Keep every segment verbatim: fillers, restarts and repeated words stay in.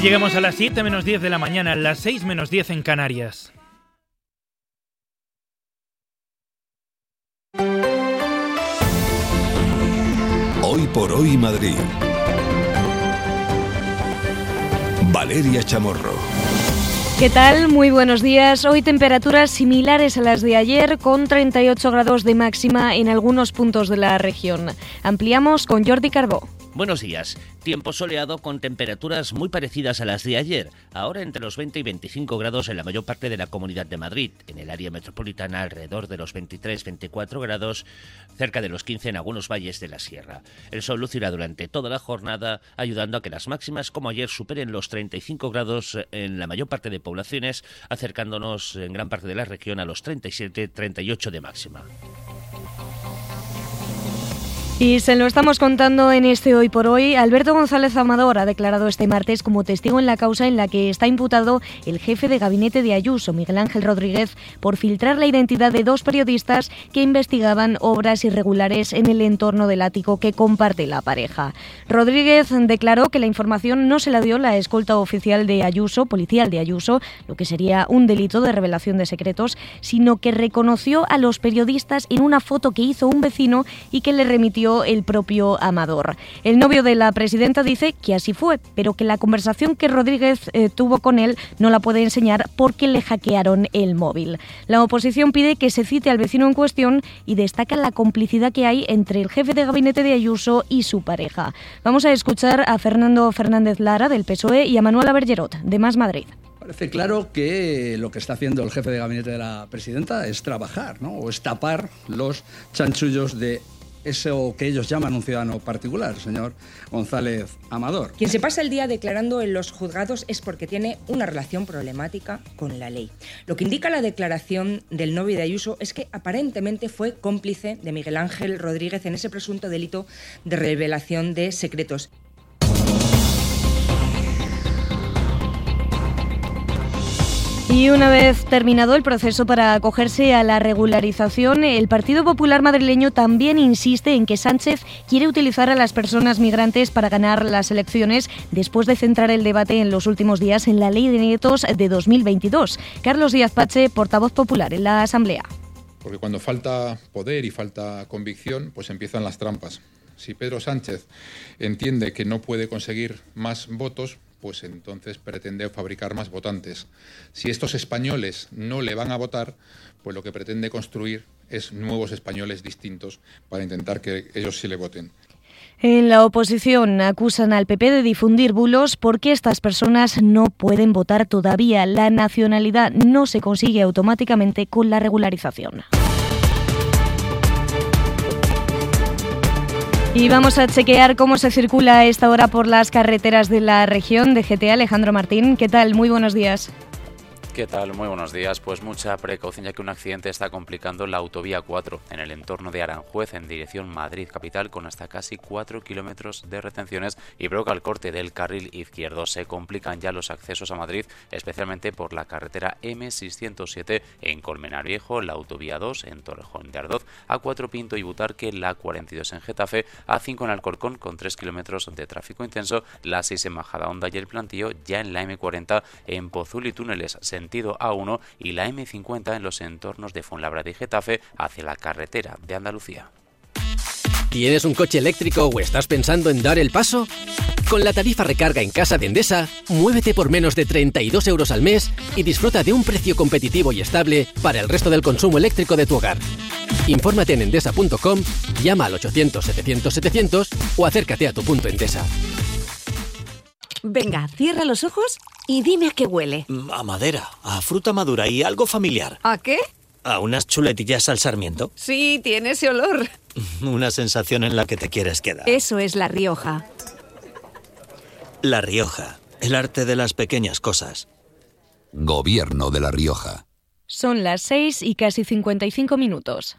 llegamos a las siete menos diez de la mañana, las seis menos diez en Canarias. Hoy por hoy Madrid. Valeria Chamorro. ¿Qué tal? Muy buenos días. Hoy temperaturas similares a las de ayer, con treinta y ocho grados de máxima en algunos puntos de la región. Ampliamos con Jordi Carbó. Buenos días. Tiempo soleado con temperaturas muy parecidas a las de ayer, ahora entre los veinte y veinticinco grados en la mayor parte de la Comunidad de Madrid. En el área metropolitana alrededor de los veintitrés a veinticuatro grados, cerca de los quince en algunos valles de la sierra. El sol lucirá durante toda la jornada, ayudando a que las máximas como ayer superen los treinta y cinco grados en la mayor parte de poblaciones, acercándonos en gran parte de la región a los treinta y siete a treinta y ocho de máxima. Y se lo estamos contando en este Hoy por Hoy. Alberto González Amador ha declarado este martes como testigo en la causa en la que está imputado el jefe de gabinete de Ayuso, Miguel Ángel Rodríguez, por filtrar la identidad de dos periodistas que investigaban obras irregulares en el entorno del ático que comparte la pareja. Rodríguez declaró que la información no se la dio la escolta oficial de Ayuso, policial de Ayuso, lo que sería un delito de revelación de secretos, sino que reconoció a los periodistas en una foto que hizo un vecino y que le remitió el propio Amador. El novio de la presidenta dice que así fue, pero que la conversación que Rodríguez eh, tuvo con él no la puede enseñar porque le hackearon el móvil. La oposición pide que se cite al vecino en cuestión y destaca la complicidad que hay entre el jefe de gabinete de Ayuso y su pareja. Vamos a escuchar a Fernando Fernández Lara, del P S O E, y a Manuela Bergerot, de Más Madrid. Parece claro que lo que está haciendo el jefe de gabinete de la presidenta es trabajar, ¿no? O es tapar los chanchullos de eso que ellos llaman un ciudadano particular, señor González Amador. Quien se pasa el día declarando en los juzgados es porque tiene una relación problemática con la ley. Lo que indica la declaración del novio de Ayuso es que aparentemente fue cómplice de Miguel Ángel Rodríguez en ese presunto delito de revelación de secretos. Y una vez terminado el proceso para acogerse a la regularización, el Partido Popular madrileño también insiste en que Sánchez quiere utilizar a las personas migrantes para ganar las elecciones, después de centrar el debate en los últimos días en la Ley de Nietos de dos mil veintidós. Carlos Díaz Pache, portavoz popular en la Asamblea. Porque cuando falta poder y falta convicción, pues empiezan las trampas. Si Pedro Sánchez entiende que no puede conseguir más votos, pues entonces pretende fabricar más votantes. Si estos españoles no le van a votar, pues lo que pretende construir es nuevos españoles distintos para intentar que ellos sí le voten. En la oposición acusan al P P de difundir bulos porque estas personas no pueden votar todavía. La nacionalidad no se consigue automáticamente con la regularización. Y vamos a chequear cómo se circula a esta hora por las carreteras de la región. De G T A, Alejandro Martín, ¿qué tal? Muy buenos días. ¿Qué tal? Muy buenos días. Pues mucha precaución, ya que un accidente está complicando la autovía cuatro en el entorno de Aranjuez en dirección Madrid capital, con hasta casi cuatro kilómetros de retenciones y provoca el corte del carril izquierdo. Se complican ya los accesos a Madrid, especialmente por la carretera eme seiscientos siete en Colmenar Viejo, la autovía dos en Torrejón de Ardoz, A cuatro Pinto y Butarque, la cuarenta y dos en Getafe, A cinco en Alcorcón con tres kilómetros de tráfico intenso, la seis en Majadahonda y el Plantío, ya en la eme cuarenta en Pozul y Túneles sentido A uno y la eme cincuenta en los entornos de Fuenlabrada y Getafe hacia la carretera de Andalucía. ¿Tienes un coche eléctrico o estás pensando en dar el paso? Con la tarifa recarga en casa de Endesa, muévete por menos de treinta y dos euros al mes y disfruta de un precio competitivo y estable para el resto del consumo eléctrico de tu hogar. Infórmate en endesa punto com, llama al ochocientos setecientos setecientos o acércate a tu punto Endesa. Venga, cierra los ojos y dime a qué huele. A madera, a fruta madura y algo familiar. ¿A qué? A unas chuletillas al sarmiento. Sí, tiene ese olor. Una sensación en la que te quieres quedar. Eso es La Rioja. La Rioja, el arte de las pequeñas cosas. Gobierno de La Rioja. Son las seis y casi cincuenta y cinco minutos.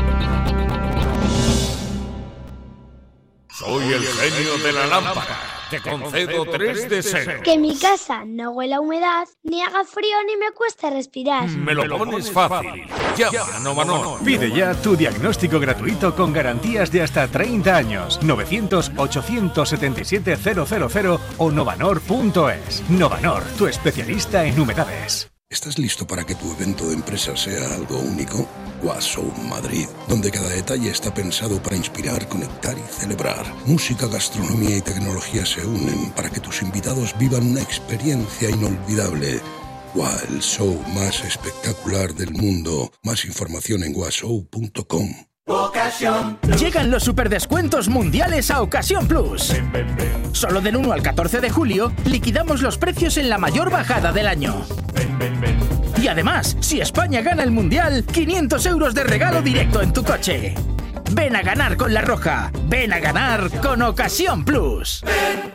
Soy el genio de la lámpara. Te concedo tres deseos. Que mi casa no huela a humedad, ni haga frío ni me cueste respirar. Me lo pones fácil. Llama a Novanor. Pide ya tu diagnóstico gratuito con garantías de hasta treinta años. novecientos, ochocientos setenta y siete, cero cero cero o novanor punto es. Novanor, tu especialista en humedades. ¿Estás listo para que tu evento de empresa sea algo único? Washow Madrid, donde cada detalle está pensado para inspirar, conectar y celebrar. Música, gastronomía y tecnología se unen para que tus invitados vivan una experiencia inolvidable. Wow, el show más espectacular del mundo. Más información en washow punto com. Ocasión. Llegan los superdescuentos mundiales a Ocasión Plus. Ven, ven, ven. Solo del uno al catorce de julio liquidamos los precios en la mayor bajada del año. Ven, ven, ven. Y además, si España gana el mundial, quinientos euros de regalo directo en tu coche. Ven a ganar con La Roja. Ven a ganar con Ocasión Plus. Ven.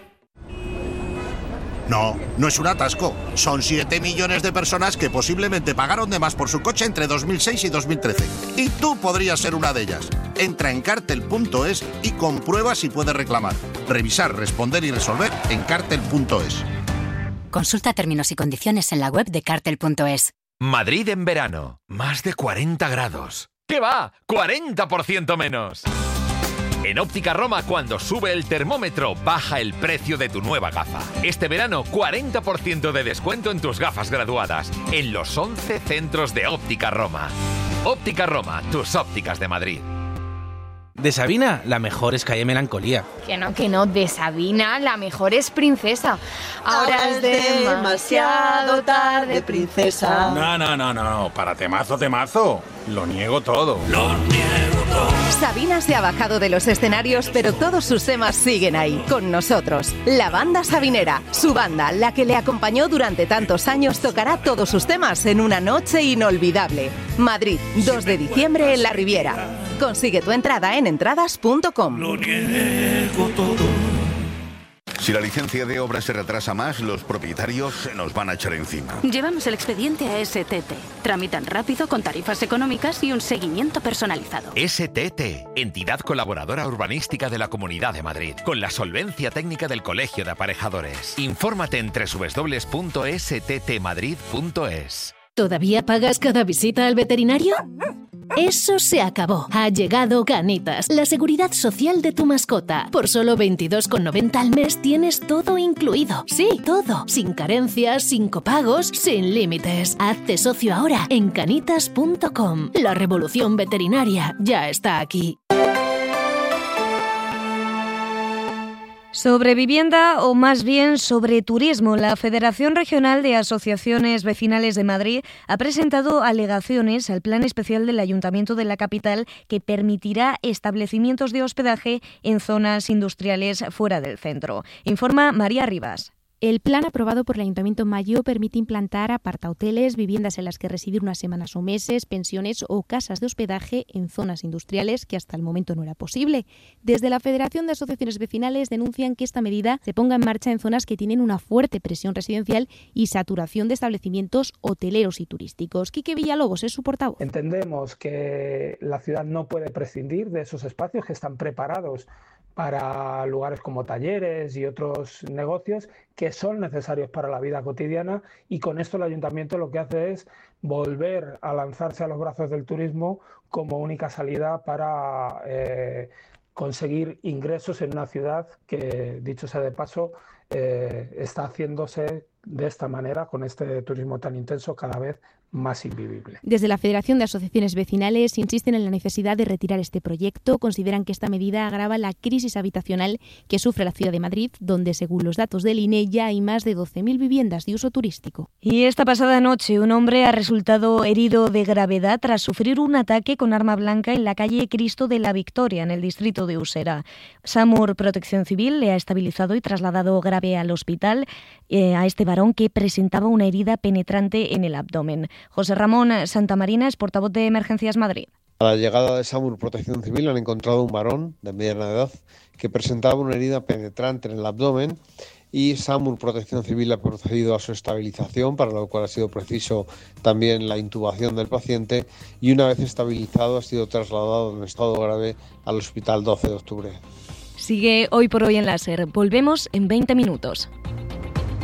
No, no es un atasco. Son siete millones de personas que posiblemente pagaron de más por su coche entre dos mil seis y dos mil trece. Y tú podrías ser una de ellas. Entra en cartel punto es y comprueba si puedes reclamar. Revisar, responder y resolver en cartel punto es. Consulta términos y condiciones en la web de cartel punto es. Madrid en verano. Más de cuarenta grados. ¿Qué va? ¡cuarenta por ciento menos! En Óptica Roma, cuando sube el termómetro, baja el precio de tu nueva gafa. Este verano, cuarenta por ciento de descuento en tus gafas graduadas, en los once centros de Óptica Roma. Óptica Roma, tus ópticas de Madrid. De Sabina, la mejor es Calle Melancolía. Que no, que no, de Sabina, la mejor es Princesa. Ahora, Ahora es demasiado tarde, princesa. No, no, no, no, para temazo, temazo. Lo niego todo. Lo niego todo. Sabina se ha bajado de los escenarios, pero todos sus temas siguen ahí, con nosotros. La banda sabinera, su banda, la que le acompañó durante tantos años, tocará todos sus temas en una noche inolvidable. Madrid, dos de diciembre en La Riviera. Consigue tu entrada en entradas punto com. Lo niego todo. Si la licencia de obra se retrasa más, los propietarios se nos van a echar encima. Llevamos el expediente a S T T. Tramitan rápido, con tarifas económicas y un seguimiento personalizado. S T T, entidad colaboradora urbanística de la Comunidad de Madrid, con la solvencia técnica del Colegio de Aparejadores. Infórmate en doble u doble u doble u punto s t t madrid punto es. ¿Todavía pagas cada visita al veterinario? Eso se acabó. Ha llegado Canitas, la seguridad social de tu mascota. Por solo veintidós con noventa al mes tienes todo incluido. Sí, todo. Sin carencias, sin copagos, sin límites. Hazte socio ahora en canitas punto com. La revolución veterinaria ya está aquí. Sobre vivienda, o más bien sobre turismo, la Federación Regional de Asociaciones Vecinales de Madrid ha presentado alegaciones al plan especial del Ayuntamiento de la capital que permitirá establecimientos de hospedaje en zonas industriales fuera del centro. Informa María Rivas. El plan aprobado por el Ayuntamiento en mayo permite implantar apartahoteles, viviendas en las que residir unas semanas o meses, pensiones o casas de hospedaje en zonas industriales que hasta el momento no era posible. Desde la Federación de Asociaciones Vecinales denuncian que esta medida se ponga en marcha en zonas que tienen una fuerte presión residencial y saturación de establecimientos hoteleros y turísticos. Quique Villalobos es su portavoz. Entendemos que la ciudad no puede prescindir de esos espacios que están preparados para lugares como talleres y otros negocios que son necesarios para la vida cotidiana, y con esto el ayuntamiento lo que hace es volver a lanzarse a los brazos del turismo como única salida para eh, conseguir ingresos en una ciudad que, dicho sea de paso, eh, está haciéndose de esta manera, con este turismo tan intenso, cada vez más invivible. Desde la Federación de Asociaciones Vecinales insisten en la necesidad de retirar este proyecto. Consideran que esta medida agrava la crisis habitacional que sufre la ciudad de Madrid, donde, según los datos del I N E, ya hay más de doce mil viviendas de uso turístico. Y esta pasada noche un hombre ha resultado herido de gravedad tras sufrir un ataque con arma blanca en la calle Cristo de la Victoria, en el distrito de Usera. SAMUR Protección Civil le ha estabilizado y trasladado grave al hospital eh, a este varón que presentaba una herida penetrante en el abdomen. José Ramón Santamarina es portavoz de Emergencias Madrid. A la llegada de SAMUR Protección Civil han encontrado un varón de mediana edad que presentaba una herida penetrante en el abdomen, y SAMUR Protección Civil ha procedido a su estabilización, para lo cual ha sido preciso también la intubación del paciente, y una vez estabilizado ha sido trasladado en estado grave al Hospital doce de octubre. Sigue Hoy por Hoy en la SER. Volvemos en veinte minutos.